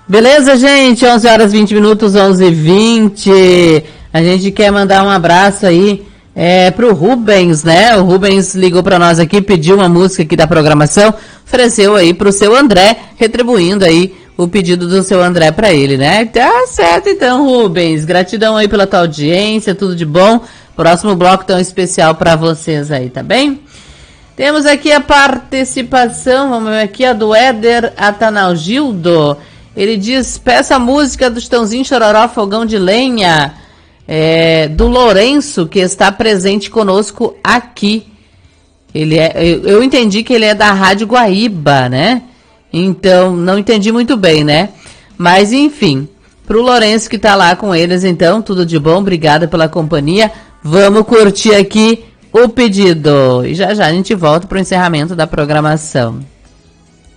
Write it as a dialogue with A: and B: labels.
A: Beleza, gente? 11 horas 20 minutos, 11h20. A gente quer mandar um abraço aí pro Rubens, né? O Rubens ligou para nós aqui, pediu uma música aqui da programação, ofereceu aí pro seu André, retribuindo aí o pedido do seu André para ele, né? Tá certo então, Rubens. Gratidão aí pela tua audiência, tudo de bom. Próximo bloco tão especial para vocês aí, tá bem? Temos aqui a participação, vamos ver aqui, a do Éder Atanalgildo. Ele diz, peça a música do Chitãozinho Chororó, Fogão de Lenha, do Lourenço, que está presente conosco aqui. Eu entendi que ele é da Rádio Guaíba, né? Então, não entendi muito bem, né? Mas, enfim, pro Lourenço que tá lá com eles, então, tudo de bom, obrigada pela companhia. Vamos curtir aqui o pedido. E já já a gente volta pro encerramento da programação.